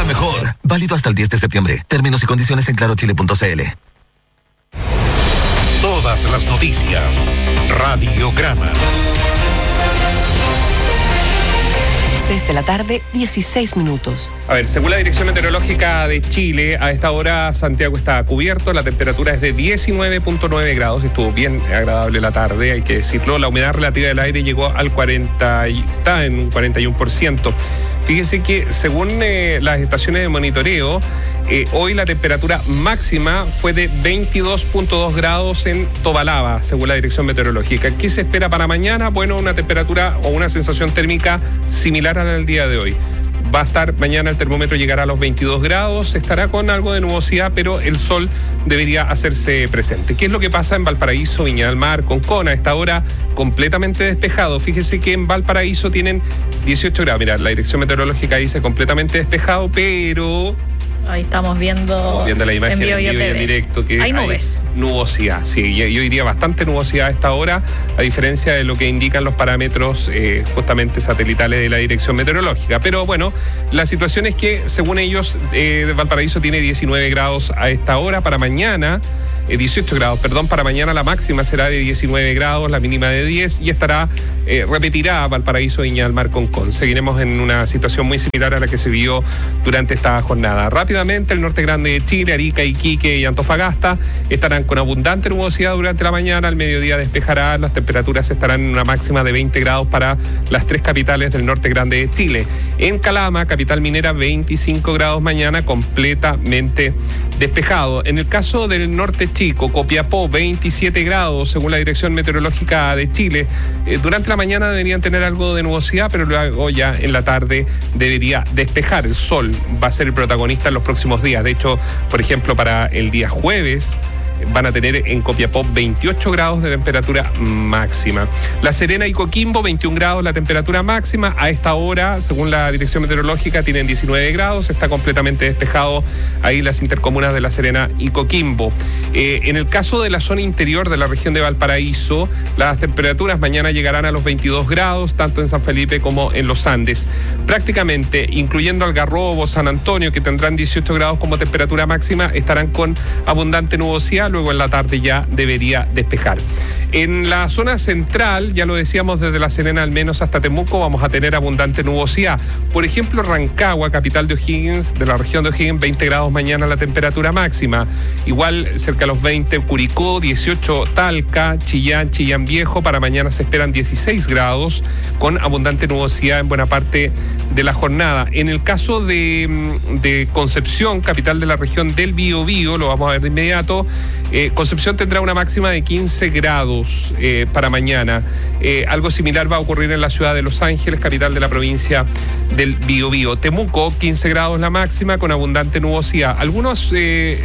día mejor. Válido hasta el 10 de septiembre. Términos y condiciones en clarochile.cl. Todas las noticias. Radiograma. 6 de la tarde, 16 minutos. A ver, según la Dirección Meteorológica de Chile, a esta hora Santiago está cubierto, la temperatura es de 19.9 grados, estuvo bien agradable la tarde, hay que decirlo. La humedad relativa del aire llegó al 40, está en un 41%. Fíjese que según las estaciones de monitoreo, hoy la temperatura máxima fue de 22.2 grados en Tobalaba, según la Dirección Meteorológica. ¿Qué se espera para mañana? Bueno, una temperatura o una sensación térmica similar a la del día de hoy. Va a estar mañana, el termómetro llegará a los 22 grados, estará con algo de nubosidad, pero el sol debería hacerse presente. ¿Qué es lo que pasa en Valparaíso, Viña del Mar, Concón? A esta hora completamente despejado. Fíjese que en Valparaíso tienen 18 grados. Mira, la Dirección Meteorológica dice completamente despejado, pero... Ahí estamos viendo la imagen en vivo y en directo que hay nubes. Nubosidad, sí, yo diría bastante nubosidad a esta hora, a diferencia de lo que indican los parámetros justamente satelitales de la Dirección Meteorológica. Pero bueno, la situación es que, según ellos, Valparaíso tiene 19 grados a esta hora. Para mañana, 18 grados, perdón, para mañana la máxima será de 19 grados, la mínima de 10, y repetirá Valparaíso, Viña del Mar, Concón. Seguiremos en una situación muy similar a la que se vio durante esta jornada. Rápidamente, el norte grande de Chile, Arica, Iquique y Antofagasta estarán con abundante nubosidad durante la mañana. Al mediodía despejará, las temperaturas estarán en una máxima de 20 grados para las tres capitales del norte grande de Chile. En Calama, capital minera, 25 grados mañana, completamente despejado. En el caso del norte chico, Copiapó, 27 grados, según la Dirección Meteorológica de Chile. Durante la mañana deberían tener algo de nubosidad, pero luego ya en la tarde debería despejar. El sol va a ser el protagonista en los próximos días. De hecho, por ejemplo, para el día jueves van a tener en Copiapó 28 grados de temperatura máxima. La Serena y Coquimbo, 21 grados la temperatura máxima. A esta hora, según la Dirección Meteorológica, tienen 19 grados. Está completamente despejado ahí las intercomunas de La Serena y Coquimbo. En el caso de la zona interior de la región de Valparaíso, las temperaturas mañana llegarán a los 22 grados, tanto en San Felipe como en los Andes. Prácticamente, incluyendo Algarrobo, San Antonio, que tendrán 18 grados como temperatura máxima, estarán con abundante nubosidad. Luego en la tarde ya debería despejar. En la zona central, ya lo decíamos, desde La Serena al menos hasta Temuco, vamos a tener abundante nubosidad. Por ejemplo, Rancagua, capital de O'Higgins, de la región de O'Higgins, 20 grados mañana la temperatura máxima. Igual cerca de los 20, Curicó, 18 Talca, Chillán Viejo. Para mañana se esperan 16 grados con abundante nubosidad en buena parte de la jornada. En el caso de Concepción, capital de la región del Biobío, lo vamos a ver de inmediato. Concepción tendrá una máxima de 15 grados para mañana. Algo similar va a ocurrir en la ciudad de Los Ángeles, capital de la provincia del Biobío. Temuco, 15 grados la máxima con abundante nubosidad. Algunos, en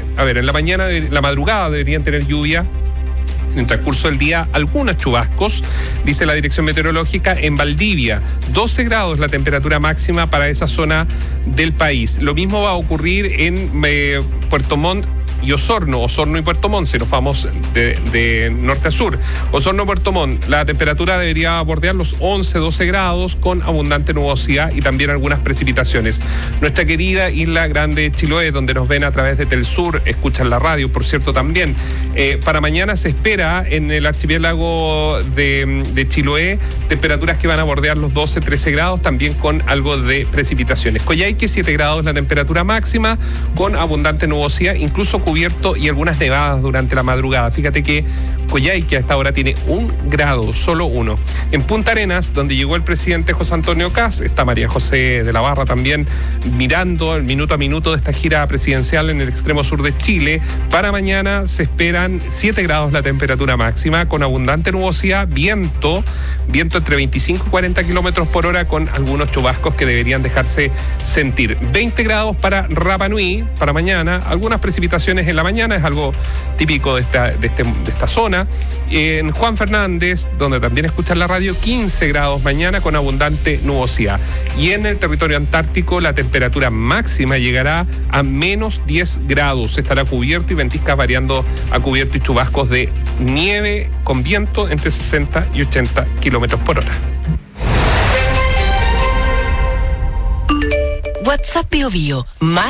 la madrugada deberían tener lluvia. En el transcurso del día, algunos chubascos, dice la Dirección Meteorológica. En Valdivia, 12 grados la temperatura máxima para esa zona del país. Lo mismo va a ocurrir en Puerto Montt y Osorno y Puerto Montt, si nos vamos de norte a sur. Osorno, Puerto Montt, la temperatura debería bordear los 11-12 grados con abundante nubosidad y también algunas precipitaciones. Nuestra querida Isla Grande Chiloé, donde nos ven a través de Telsur, escuchan la radio, por cierto, también. Para mañana se espera en el archipiélago de Chiloé temperaturas que van a bordear los 12-13 grados, también con algo de precipitaciones. Coyhaique, 7 grados la temperatura máxima, con abundante nubosidad, incluso cubierto y algunas nevadas durante la madrugada. Fíjate que Coyhaique a esta hora tiene 1 grado, solo 1. En Punta Arenas, donde llegó el presidente José Antonio Kast, está María José de la Barra también mirando el minuto a minuto de esta gira presidencial en el extremo sur de Chile. Para mañana se esperan 7 grados la temperatura máxima, con abundante nubosidad, viento entre 25 y 40 kilómetros por hora, con algunos chubascos que deberían dejarse sentir. 20 grados para Rapa Nui para mañana, algunas precipitaciones en la mañana, es algo típico de esta zona. En Juan Fernández, donde también escuchan la radio, 15 grados mañana con abundante nubosidad. Y en el territorio antártico la temperatura máxima llegará a menos 10 grados. Estará cubierto y ventiscas variando a cubierto y chubascos de nieve con viento entre 60 y 80 kilómetros por hora. WhatsApp Bio Bio, más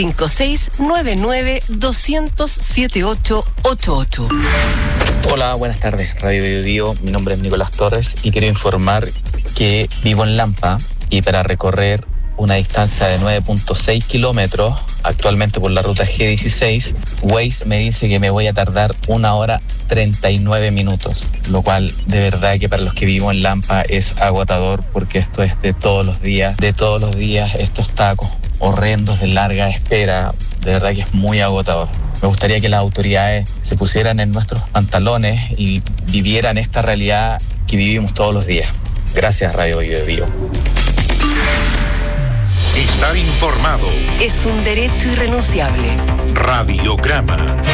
5699-200-7888. Hola, buenas tardes, Radio Bio Bio. Mi nombre es Nicolás Torres y quiero informar que vivo en Lampa y para recorrer una distancia de 9.6 kilómetros, actualmente por la ruta G16, Waze me dice que me voy a tardar 1 hora 39 minutos, lo cual de verdad que para los que vivimos en Lampa es agotador porque esto es de todos los días, estos tacos horrendos de larga espera, de verdad que es muy agotador. Me gustaría que las autoridades se pusieran en nuestros pantalones y vivieran esta realidad que vivimos todos los días. Gracias, Radio Bio Bio. Estar informado. Es un derecho irrenunciable. Radiograma.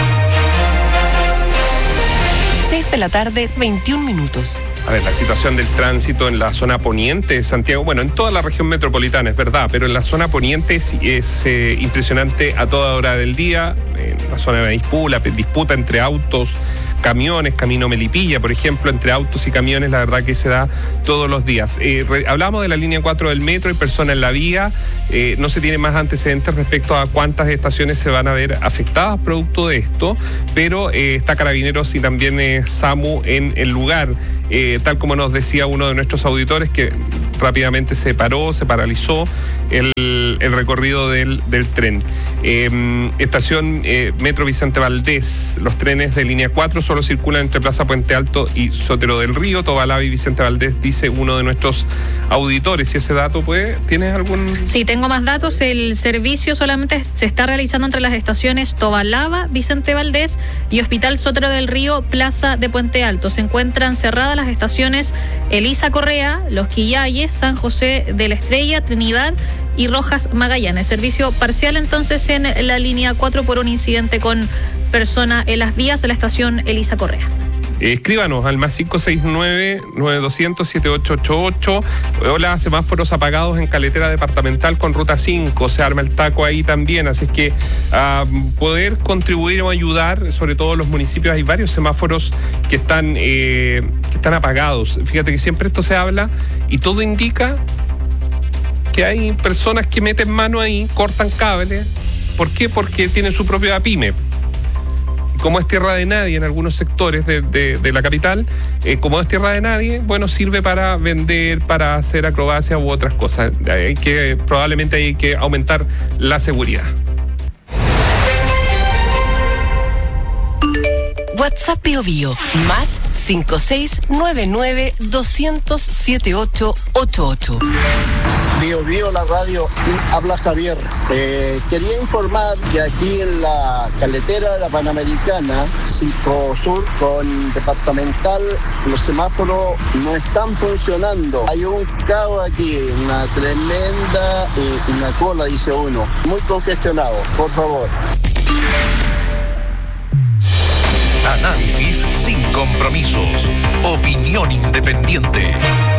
6 de la tarde, 21 minutos. A ver, la situación del tránsito en la zona poniente de Santiago, bueno, en toda la región metropolitana es verdad, pero en la zona poniente es impresionante a toda hora del día. En la zona de Maipú, la disputa entre autos, camiones, camino Melipilla, por ejemplo, entre autos y camiones, la verdad que se da todos los días. Hablamos de la línea 4 del metro, hay personas en la vía, no se tiene más antecedentes respecto a cuántas estaciones se van a ver afectadas producto de esto, pero está Carabineros y también SAMU en el lugar, tal como nos decía uno de nuestros auditores, que rápidamente se paralizó el recorrido del tren. Estación Metro Vicente Valdés, los trenes de línea 4 solo circulan entre Plaza Puente Alto y Sotero del Río, Tobalaba y Vicente Valdés, dice uno de nuestros auditores. ¿Y ese dato, tienes algún...? Sí, tengo más datos. El servicio solamente se está realizando entre las estaciones Tobalaba, Vicente Valdés y Hospital Sotero del Río, Plaza de Puente Alto. Se encuentran cerradas las estaciones Elisa Correa, Los Quillayes, San José de la Estrella, Trinidad y Rojas Magallanes. Servicio parcial entonces en la línea 4 por un incidente con persona en las vías de la estación Elisa Correa. Escríbanos al más 569-9200-7888. Hola, semáforos apagados en carretera departamental con ruta 5. Se arma el taco ahí también. Así es que poder contribuir o ayudar, sobre todo los municipios, hay varios semáforos que están apagados. Fíjate que siempre esto se habla y todo indica que hay personas que meten mano ahí, cortan cables. ¿Por qué? Porque tienen su propia pyme. Como es tierra de nadie en algunos sectores de la capital, sirve para vender, para hacer acrobacias u otras cosas. Probablemente hay que aumentar la seguridad. WhatsApp Bio Bio, más 5699-200-7888. Bio Bio, la radio, habla Javier. Quería informar que aquí en la carretera de la Panamericana, 5 Sur con departamental, los semáforos no están funcionando. Hay un caos aquí, una tremenda una cola, dice uno. Muy congestionado, por favor. Análisis sin compromisos. Opinión independiente.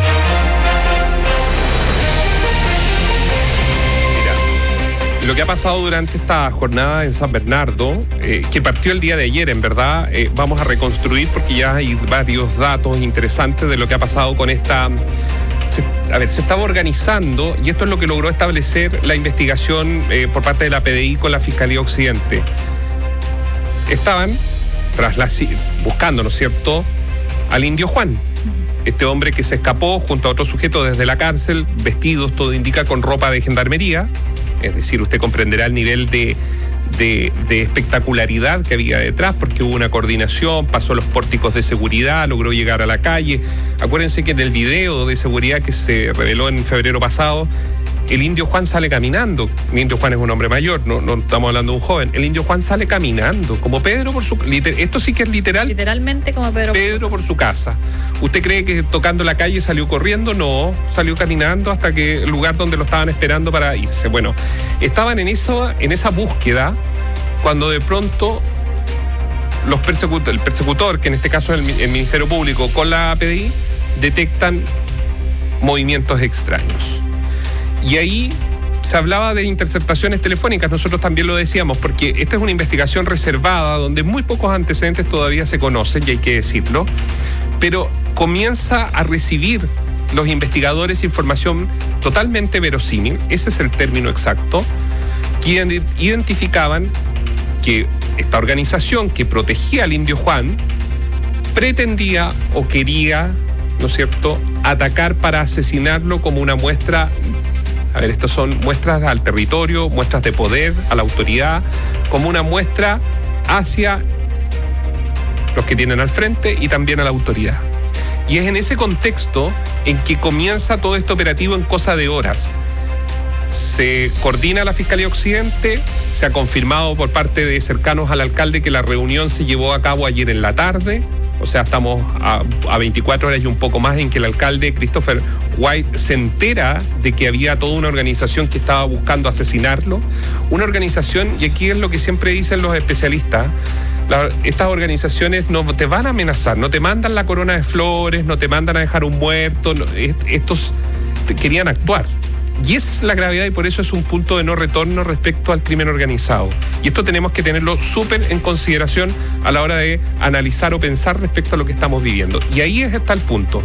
Lo que ha pasado durante esta jornada en San Bernardo, que partió el día de ayer, en verdad, vamos a reconstruir porque ya hay varios datos interesantes de lo que ha pasado con esta... Se estaba organizando, y esto es lo que logró establecer la investigación por parte de la PDI con la Fiscalía Occidente. Estaban buscando, ¿no es cierto?, al Indio Juan. Este hombre que se escapó junto a otro sujeto desde la cárcel, vestidos, todo indica, con ropa de gendarmería. Es decir, usted comprenderá el nivel de espectacularidad que había detrás, porque hubo una coordinación, pasó los pórticos de seguridad, logró llegar a la calle. Acuérdense que en el video de seguridad que se reveló en febrero pasado, el Indio Juan sale caminando. El Indio Juan es un hombre mayor, no estamos hablando de un joven. El Indio Juan sale caminando, como Pedro por su... Esto sí que es literal. Literalmente como Pedro por su casa. ¿Usted cree que tocando la calle salió corriendo? No, salió caminando hasta que el lugar donde lo estaban esperando para irse. Bueno, estaban en esa búsqueda cuando de pronto el persecutor, que en este caso es el Ministerio Público con la PDI, detectan movimientos extraños. Y ahí se hablaba de interceptaciones telefónicas, nosotros también lo decíamos, porque esta es una investigación reservada donde muy pocos antecedentes todavía se conocen, y hay que decirlo, pero comienza a recibir los investigadores información totalmente verosímil, ese es el término exacto, que identificaban que esta organización que protegía al indio Juan pretendía o quería, ¿no es cierto?, atacar para asesinarlo como una muestra. A ver, estas son muestras al territorio, muestras de poder, a la autoridad, como una muestra hacia los que tienen al frente y también a la autoridad. Y es en ese contexto en que comienza todo este operativo en cosa de horas. Se coordina la Fiscalía Occidente, se ha confirmado por parte de cercanos al alcalde que la reunión se llevó a cabo ayer en la tarde. O sea, estamos a 24 horas y un poco más en que el alcalde Christopher White se entera de que había toda una organización que estaba buscando asesinarlo. Una organización, y aquí es lo que siempre dicen los especialistas, estas organizaciones no te van a amenazar, no te mandan la corona de flores, no te mandan a dejar un muerto, estos querían actuar. Y esa es la gravedad y por eso es un punto de no retorno respecto al crimen organizado. Y esto tenemos que tenerlo súper en consideración a la hora de analizar o pensar respecto a lo que estamos viviendo. Y ahí está el punto.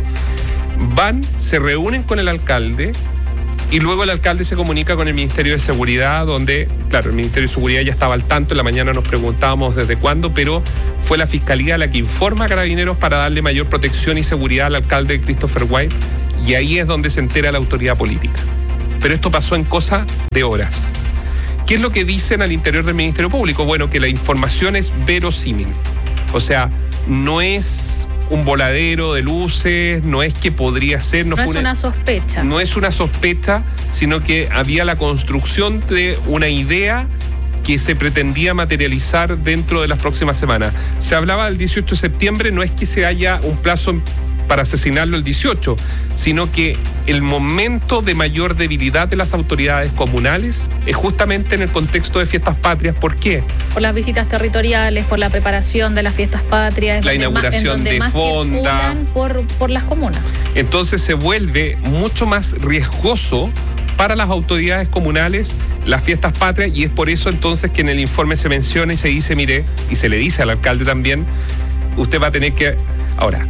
Se reúnen con el alcalde y luego el alcalde se comunica con el Ministerio de Seguridad, donde, claro, el Ministerio de Seguridad ya estaba al tanto, en la mañana nos preguntábamos desde cuándo, pero fue la Fiscalía la que informa a Carabineros para darle mayor protección y seguridad al alcalde Christopher White, y ahí es donde se entera la autoridad política. Pero esto pasó en cosa de horas. ¿Qué es lo que dicen al interior del Ministerio Público? Bueno, que la información es verosímil. O sea, no es un voladero de luces, no es que podría ser... No es una sospecha. No es una sospecha, sino que había la construcción de una idea que se pretendía materializar dentro de las próximas semanas. Se hablaba del 18 de septiembre, no es que se haya un plazo para asesinarlo el 18, sino que el momento de mayor debilidad de las autoridades comunales es justamente en el contexto de fiestas patrias. ¿Por qué? Por las visitas territoriales, por la preparación de las fiestas patrias, la inauguración de fonda por las comunas. Entonces se vuelve mucho más riesgoso para las autoridades comunales las fiestas patrias, y es por eso entonces que en el informe se menciona y se dice, mire, y se le dice al alcalde también, usted va a tener que... Ahora,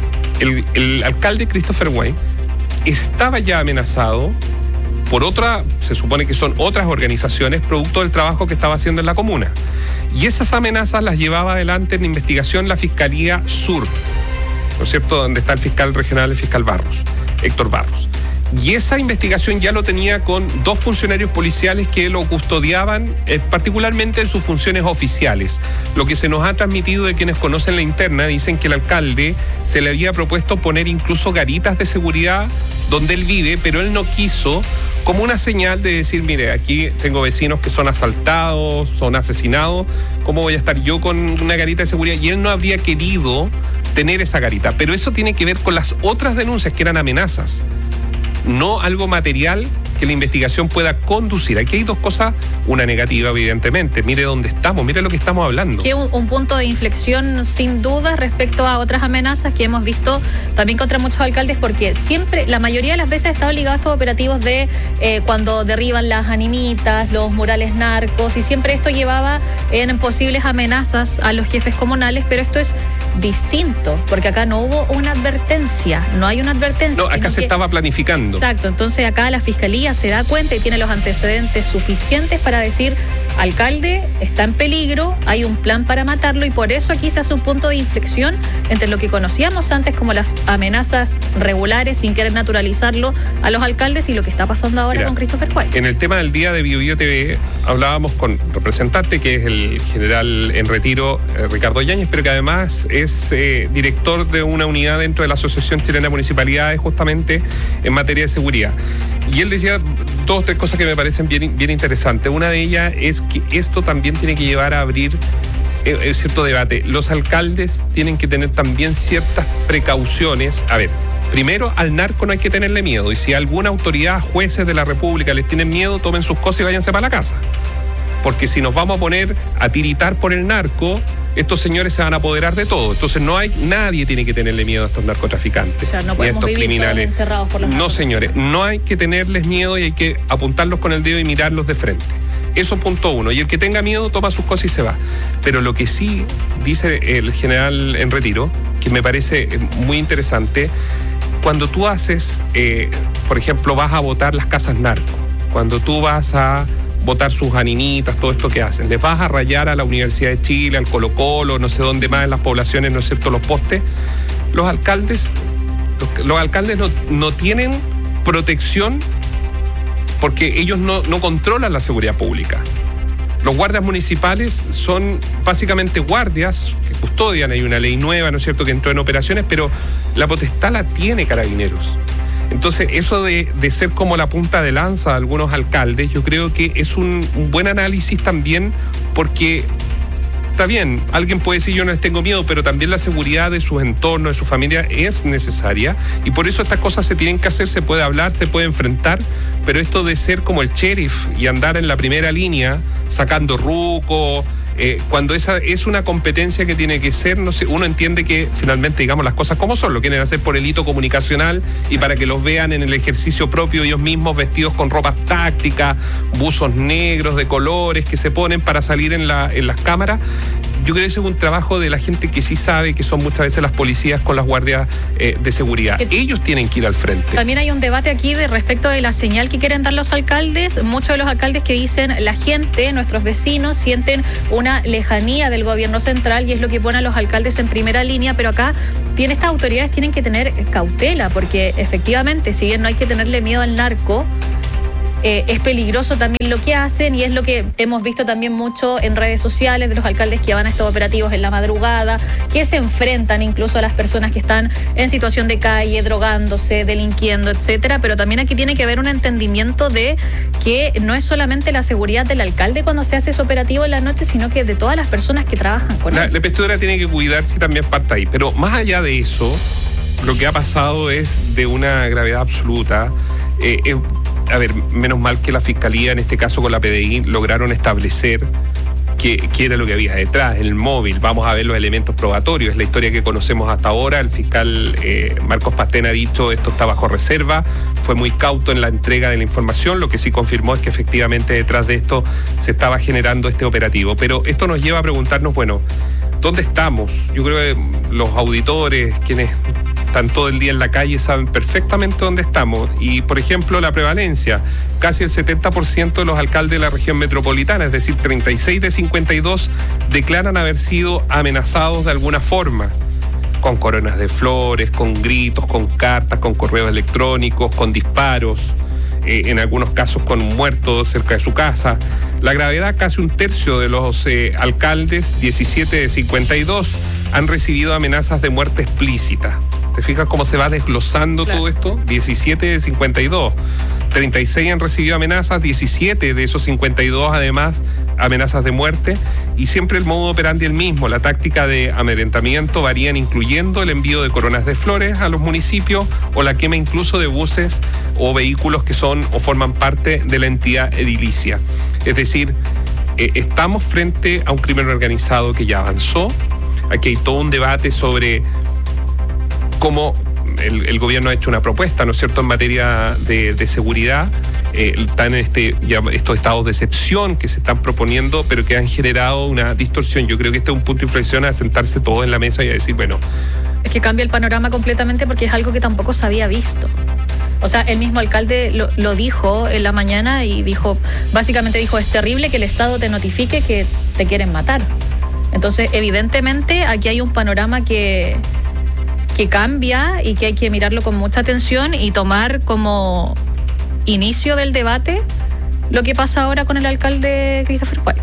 el alcalde Christopher White estaba ya amenazado por se supone que son otras organizaciones, producto del trabajo que estaba haciendo en la comuna. Y esas amenazas las llevaba adelante en investigación la Fiscalía Sur, ¿no es cierto?, donde está el fiscal regional, el fiscal Héctor Barros. Y esa investigación ya lo tenía con 2 funcionarios policiales que lo custodiaban, particularmente en sus funciones oficiales. Lo que se nos ha transmitido de quienes conocen la interna, dicen que el alcalde se le había propuesto poner incluso garitas de seguridad donde él vive, pero él no quiso, como una señal de decir, mire, aquí tengo vecinos que son asaltados, son asesinados, ¿cómo voy a estar yo con una garita de seguridad? Y él no habría querido tener esa garita, pero eso tiene que ver con las otras denuncias que eran amenazas, no algo material que la investigación pueda conducir. Aquí hay 2 cosas, una negativa evidentemente, mire dónde estamos, mire lo que estamos hablando. Que un punto de inflexión sin duda respecto a otras amenazas que hemos visto también contra muchos alcaldes, porque siempre, la mayoría de las veces está obligado a estos operativos de cuando derriban las animitas, los murales narcos, y siempre esto llevaba en posibles amenazas a los jefes comunales, pero esto es distinto, porque acá no hubo una advertencia, no hay una advertencia. No, acá se estaba planificando. Exacto, entonces acá la Fiscalía se da cuenta y tiene los antecedentes suficientes para decir, alcalde está en peligro, hay un plan para matarlo, y por eso aquí se hace un punto de inflexión entre lo que conocíamos antes como las amenazas regulares, sin querer naturalizarlo a los alcaldes, y lo que está pasando ahora con Christopher White. En el tema del día de BioBio TV hablábamos con un representante que es el general en retiro, Ricardo Yáñez, pero que además es director de una unidad dentro de la Asociación Chilena de Municipalidades, justamente en materia de seguridad. Y él decía 2 o 3 cosas que me parecen bien interesantes. Una de ellas es que esto también tiene que llevar a abrir cierto debate. Los alcaldes tienen que tener también ciertas precauciones. A ver, primero, al narco no hay que tenerle miedo. Y si alguna autoridad, jueces de la República les tienen miedo, tomen sus cosas y váyanse para la casa. Porque si nos vamos a poner a tiritar por el narco, estos señores se van a apoderar de todo. Entonces nadie tiene que tenerle miedo a estos narcotraficantes, o sea, no ni a estos criminales. Encerrados por los no, señores, no hay que tenerles miedo y hay que apuntarlos con el dedo y mirarlos de frente. Eso es punto 1. Y el que tenga miedo toma sus cosas y se va. Pero lo que sí dice el general en retiro, que me parece muy interesante, cuando tú haces, por ejemplo, vas a votar las casas narco, cuando tú vas a votar sus aninitas, todo esto que hacen, les vas a rayar a la Universidad de Chile, al Colo-Colo, no sé dónde más en las poblaciones, ¿no es cierto?, los postes, los alcaldes no tienen protección porque ellos no controlan la seguridad pública. Los guardias municipales son básicamente guardias que custodian, hay una ley nueva, ¿no es cierto?, que entró en operaciones, pero la potestad la tiene Carabineros. Entonces, eso de ser como la punta de lanza de algunos alcaldes, yo creo que es un buen análisis también, porque está bien, alguien puede decir yo no les tengo miedo, pero también la seguridad de sus entornos, de su familia es necesaria, y por eso estas cosas se tienen que hacer, se puede hablar, se puede enfrentar, pero esto de ser como el sheriff y andar en la primera línea sacando ruco, cuando esa es una competencia que tiene que ser, no sé, uno entiende que finalmente, digamos, las cosas como son, lo quieren hacer por el hito comunicacional y para que los vean en el ejercicio propio ellos mismos, vestidos con ropas tácticas, buzos negros de colores que se ponen para salir en las cámaras. Yo creo que ese es un trabajo de la gente que sí sabe, que son muchas veces las policías con las guardias de seguridad. Ellos tienen que ir al frente. También hay un debate aquí de respecto de la señal que quieren dar los alcaldes. Muchos de los alcaldes que dicen la gente, nuestros vecinos, sienten una lejanía del gobierno central y es lo que pone a los alcaldes en primera línea, pero acá estas autoridades tienen que tener cautela, porque efectivamente, si bien no hay que tenerle miedo al narco, es peligroso también lo que hacen, y es lo que hemos visto también mucho en redes sociales de los alcaldes que van a estos operativos en la madrugada, que se enfrentan incluso a las personas que están en situación de calle, drogándose, delinquiendo, etcétera. Pero también aquí tiene que haber un entendimiento de que no es solamente la seguridad del alcalde cuando se hace ese operativo en la noche, sino que de todas las personas que trabajan con él. La investidura tiene que cuidarse y también parte ahí. Pero más allá de eso, lo que ha pasado es de una gravedad absoluta. A ver, menos mal que la Fiscalía, en este caso con la PDI, lograron establecer qué era lo que había detrás, el móvil. Vamos a ver los elementos probatorios. Es la historia que conocemos hasta ahora. El fiscal Marcos Pastén ha dicho esto está bajo reserva. Fue muy cauto en la entrega de la información. Lo que sí confirmó es que efectivamente detrás de esto se estaba generando este operativo. Pero esto nos lleva a preguntarnos, bueno, ¿dónde estamos? Yo creo que los auditores, quienes están todo el día en la calle, saben perfectamente dónde estamos. Y, por ejemplo, la prevalencia, casi el 70% de los alcaldes de la región metropolitana, es decir, 36 de 52, declaran haber sido amenazados de alguna forma, con coronas de flores, con gritos, con cartas, con correos electrónicos, con disparos, en algunos casos con un muerto cerca de su casa. La gravedad, casi un tercio de los alcaldes, 17 de 52, han recibido amenazas de muerte explícita. ¿Te fijas cómo se va desglosando todo esto? 17 de 52. 36 han recibido amenazas, 17 de esos 52 además amenazas de muerte, y siempre el modo operandi el mismo. La táctica de amedrentamiento varían, incluyendo el envío de coronas de flores a los municipios o la quema incluso de buses o vehículos que son o forman parte de la entidad edilicia. Es decir, estamos frente a un crimen organizado que ya avanzó. Aquí hay todo un debate sobre cómo el gobierno ha hecho una propuesta, ¿no es cierto?, en materia de seguridad. Están estos estados de excepción que se están proponiendo, pero que han generado una distorsión. Yo creo que este es un punto de inflexión a sentarse todos en la mesa y a decir, bueno... Es que cambia el panorama completamente, porque es algo que tampoco se había visto. O sea, el mismo alcalde lo dijo en la mañana y básicamente dijo, es terrible que el Estado te notifique que te quieren matar. Entonces, evidentemente, aquí hay un panorama que cambia y que hay que mirarlo con mucha atención y tomar como inicio del debate lo que pasa ahora con el alcalde Christopher White.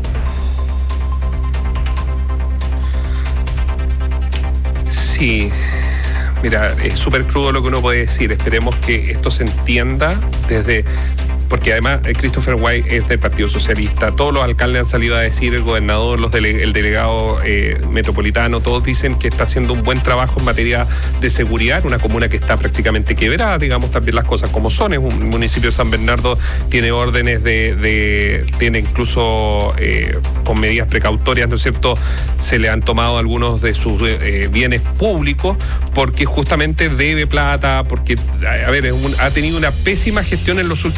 Sí, mira, es súper crudo lo que uno puede decir. Esperemos que esto se entienda porque además Christopher White es del Partido Socialista. Todos los alcaldes han salido a decir, el gobernador, el delegado metropolitano, todos dicen que está haciendo un buen trabajo en materia de seguridad, una comuna que está prácticamente quebrada, digamos también las cosas como son. Es un municipio de San Bernardo, tiene órdenes tiene incluso con medidas precautorias, ¿no es cierto?, se le han tomado algunos de sus bienes públicos porque justamente debe plata, porque, a ver, ha tenido una pésima gestión en los últimos años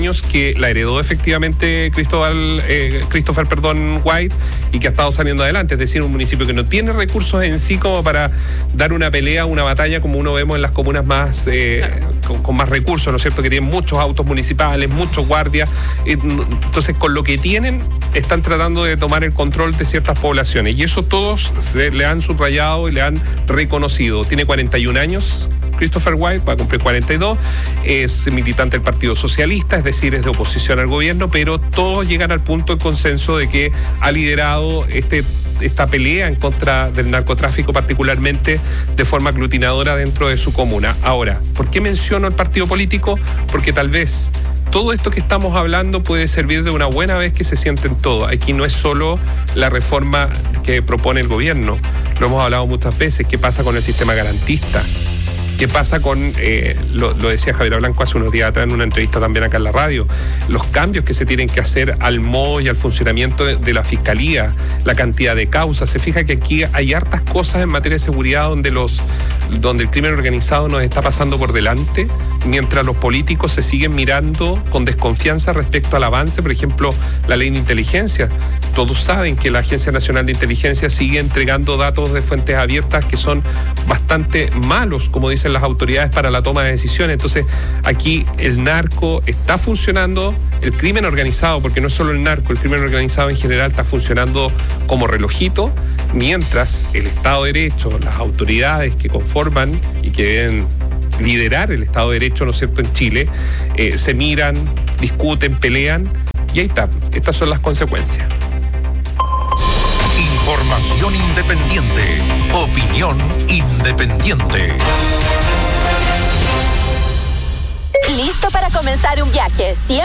años que la heredó efectivamente Christopher White y que ha estado saliendo adelante. Es decir, un municipio que no tiene recursos en sí como para dar una pelea, una batalla como uno vemos en las comunas más con más recursos, ¿no es cierto? Que tienen muchos autos municipales, muchos guardias. Entonces, con lo que tienen, están tratando de tomar el control de ciertas poblaciones. Y eso todos le han subrayado y le han reconocido. Tiene 41 años. Christopher White va a cumplir 42, es militante del Partido Socialista, es decir, es de oposición al gobierno, pero todos llegan al punto de consenso de que ha liderado esta pelea en contra del narcotráfico, particularmente de forma aglutinadora dentro de su comuna. Ahora, ¿por qué menciono el partido político? Porque tal vez todo esto que estamos hablando puede servir de una buena vez que se sienten todos. Aquí no es solo la reforma que propone el gobierno, lo hemos hablado muchas veces. ¿Qué pasa con el sistema garantista? ¿Qué pasa con, lo decía Javier Blanco hace unos días atrás en una entrevista también acá en la radio, los cambios que se tienen que hacer al modo y al funcionamiento de la Fiscalía, la cantidad de causas? Se fija que aquí hay hartas cosas en materia de seguridad donde el crimen organizado nos está pasando por delante, mientras los políticos se siguen mirando con desconfianza respecto al avance, por ejemplo, la ley de inteligencia. Todos saben que la Agencia Nacional de Inteligencia sigue entregando datos de fuentes abiertas que son bastante malos, como dicen las autoridades, para la toma de decisiones. Entonces, aquí el narco está funcionando, el crimen organizado, porque no es solo el narco, el crimen organizado en general está funcionando como relojito, mientras el Estado de Derecho, las autoridades que conforman y que deben liderar el Estado de Derecho, ¿no es cierto?, en Chile, se miran, discuten, pelean, y ahí está. Estas son las consecuencias. Información independiente. Opinión independiente. ¿Listo para comenzar un viaje